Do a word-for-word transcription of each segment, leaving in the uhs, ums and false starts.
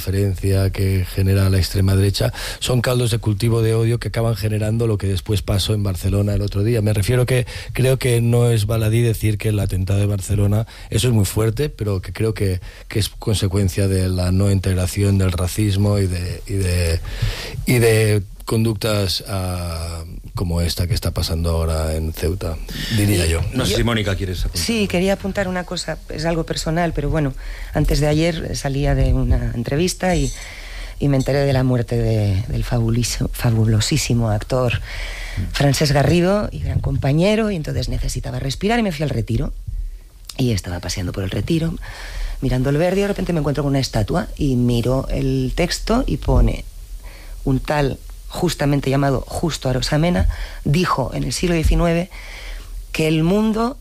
indiferencia que genera la extrema derecha, son caldos de cultivo de odio que acaban generando lo que después pasó en Barcelona el otro día. Me refiero que creo que no es baladí decir que el atentado de Barcelona, eso es muy fuerte, pero que creo que, que es consecuencia de la no integración, del racismo y de, y de, y de conductas uh, como esta que está pasando ahora en Ceuta, diría yo. No sé si Mónica quieres apuntar. Sí, quería apuntar una cosa, es algo personal, pero bueno, antes de ayer salía de una entrevista y, y me enteré de la muerte de, del fabulosísimo actor Francesc Garrido, y gran compañero, y entonces necesitaba respirar y me fui al Retiro. Y estaba paseando por el Retiro, mirando el verde, y de repente me encuentro con una estatua y miro el texto y pone: un tal justamente llamado Justo Arosamena dijo en el siglo diecinueve que el mundo,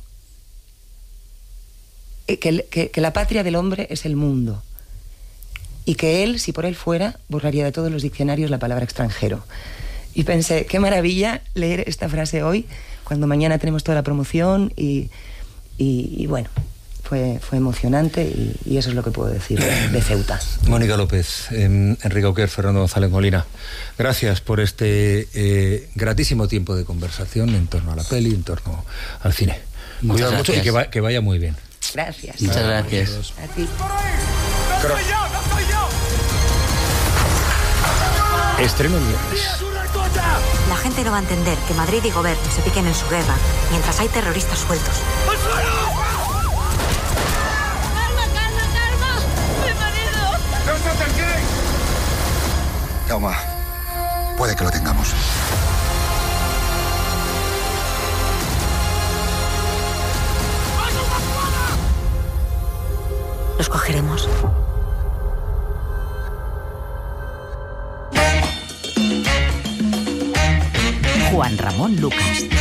que, que, que la patria del hombre es el mundo, y que él, si por él fuera, borraría de todos los diccionarios la palabra extranjero. Y pensé, qué maravilla leer esta frase hoy, cuando mañana tenemos toda la promoción, y, y, y bueno, fue, fue emocionante, y, y eso es lo que puedo decir de, de Ceuta. Mónica López, eh, Enrique Auquer, Fernando González Molina, gracias por este eh, gratísimo tiempo de conversación en torno a la peli, en torno al cine. Cuidado mucho y que, va, que vaya muy bien. Gracias. Muchas gracias. A ti. ¡No soy yo! ¡No soy yo! Estreno el viernes. La gente no va a entender que Madrid y Gobierno se piquen en su guerra mientras hay terroristas sueltos. ¡Al suelo! ¡Calma, calma, calma! ¡Mi marido! ¡No se acerquéis! Jaume, puede que lo tengamos. Los cogeremos. Juan Ramón Lucas.